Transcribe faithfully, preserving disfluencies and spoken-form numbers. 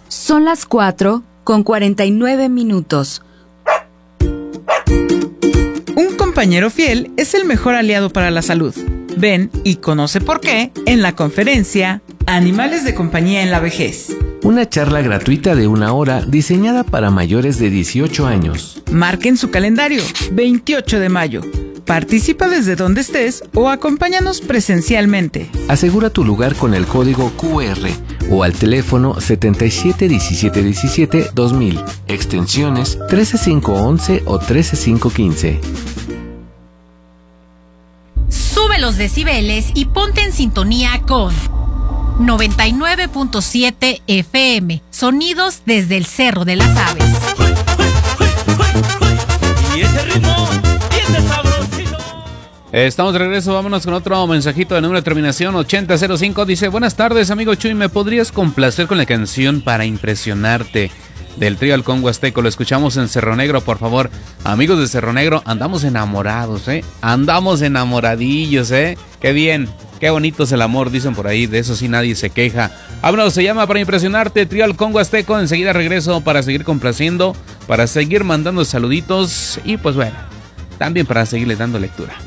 Son las cuatro con cuarenta y nueve minutos. Un compañero fiel es el mejor aliado para la salud. Ven y conoce por qué en la conferencia Animales de compañía en la vejez. Una charla gratuita de una hora diseñada para mayores de dieciocho años. Marquen su calendario, veintiocho de mayo. Participa desde donde estés o acompáñanos presencialmente. Asegura tu lugar con el código Q R o al teléfono setenta y siete diecisiete diecisiete dos mil, extensiones trece cinco once o trece cinco quince. Sube los decibeles y ponte en sintonía con noventa y nueve punto siete F M, sonidos desde el Cerro de las Aves. Y ese ritmo, y ese sabrosito. Estamos de regreso, vámonos con otro mensajito de número de terminación ochenta cero cinco. Dice, buenas tardes amigo Chuy, ¿me podrías complacer con la canción Para Impresionarte del trío Halcón Huasteco? Lo escuchamos en Cerro Negro, por favor. Amigos de Cerro Negro, andamos enamorados, ¿eh? Andamos enamoradillos, ¿eh? Qué bien, qué bonito es el amor, dicen por ahí, de eso sí nadie se queja. Vámonos, se llama Para Impresionarte, trío Halcón Huasteco. Enseguida regreso para seguir complaciendo, para seguir mandando saluditos y pues bueno, también para seguirles dando lectura.